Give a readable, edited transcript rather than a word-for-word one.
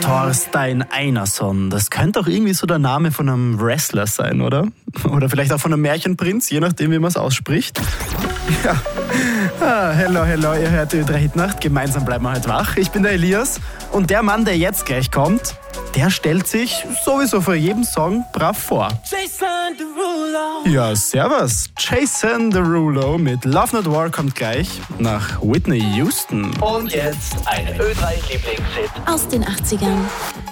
Thorstein Einarsson, das könnte auch irgendwie so der Name von einem Wrestler sein, oder? Oder vielleicht auch von einem Märchenprinz, je nachdem, wie man es ausspricht. Ja. Hello, ihr hört die Ö3 Hitnacht. Gemeinsam bleiben wir heute wach. Ich bin der Elias und der Mann, der jetzt gleich kommt, der stellt sich sowieso vor jedem Song brav vor. Jason Derulo. Ja, servus. Jason Derulo mit Love Not War kommt gleich nach Whitney Houston. Und jetzt eine Ö3 Lieblingshit Aus den 80ern.